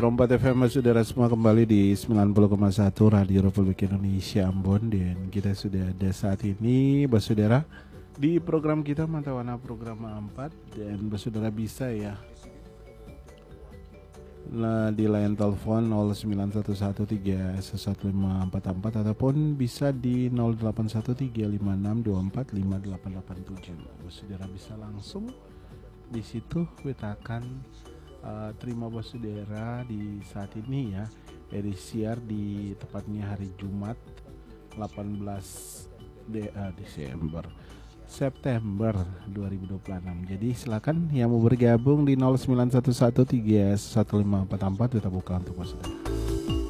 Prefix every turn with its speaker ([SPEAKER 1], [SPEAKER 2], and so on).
[SPEAKER 1] 107,4 FM saudara semua, kembali di 90,1 Radio Republik Indonesia Ambon. Dan kita sudah ada saat ini saudara di program kita Mata Warna program 4. Dan saudara bisa ya di line telepon 0911311544 ataupun bisa di 081356245887. Saudara bisa langsung di situ betakan terima saudara di saat ini ya, edisiar di tepatnya hari Jumat 18 September 2026. Jadi silakan yang mau bergabung di 0911311544 kita buka untuk saudara.